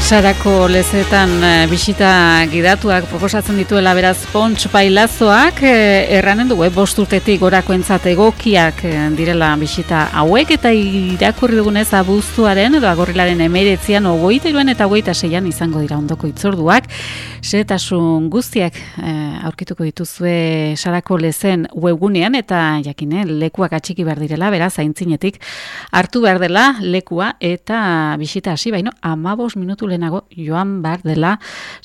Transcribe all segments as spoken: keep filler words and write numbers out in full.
Sarako lezetan bisita gidatuak proposatzen dituela beraz Pontx Pailazoak, erranen dugu, bost urtetik gorakoentzat egokiak direla bisita hauek, eta irakurri dugunez abuztuaren edo agorrilaren hemeretzian hogeita hiruan eta hogeita seian izango dira ondoko hitzorduak. Xehetasun guztiak aurkituko dituzue Sarako lezen webgunean, eta jakine lekuak atxiki behar direla, beraz aintzinetik hartu behar dela lekua eta bisita hasi baino hamabost minutu lehenago joan behar dela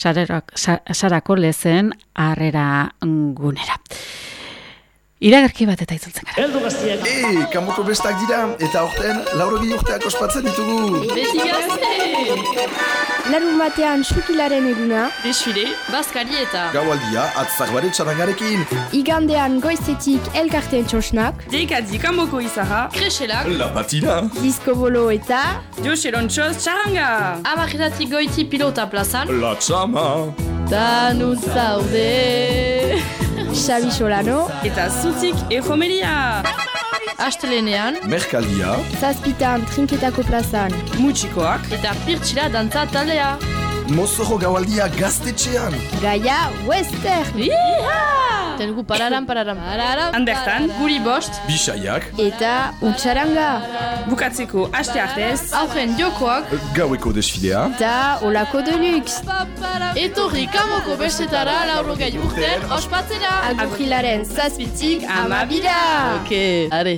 Sarako lezen harrera gunera. Iragarki bat eta itzultzen gara. Ei, kanboko bestak dira, eta aurten laurogei urteak ospatzen ditugu. Beti gazte! Larun batean xukilaren eguna. Desfile, bazkari eta... Gaualdia, atzarbare txarangarekin. Igandean goizetik elkarteen txosnak. Dekatzi kanboko izarra. Kreselak. La patina. Disko bolo eta... Joserontxoz txaranga. Amarretatik goiti pilota plazan. La txama. Danut zaude... Xabi Solano. Eta zutik ejomeria. Astelenean. Merkaldia. Zazpitan trinketako plazan. Mutxikoak. Eta pirtxila dantza taldea. Mozorro gaualdia gaztetxean. Gaia Western. Iha! Tenugu pararam, pararam, pararam. Handertan, guri bost. Bisaiak. Eta utxaranga. Bukatzeko aste artez. Aurren jokoak. Gaueko desfilea. Eta olako deluxe. Etorri kamoko bestetara laurogei urten ospatzera. Agurrilaren zazpitik amabira. Ok, are.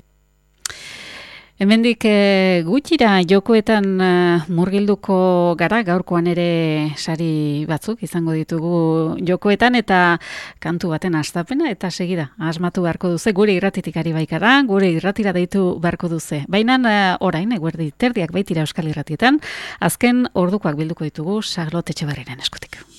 Hemendik e, gutxira jokoetan e, murgilduko gara, gaurkoan ere sari batzuk izango ditugu jokoetan, eta kantu baten hastapena eta segida asmatu beharko duze, gure irratitik ari baikara, gure irratira deitu beharko duze. Baina e, orain, eguerdi terdiak baitira Euskal Irratietan, azken ordukoak bilduko ditugu Charlotte Etxebarriren eskutik.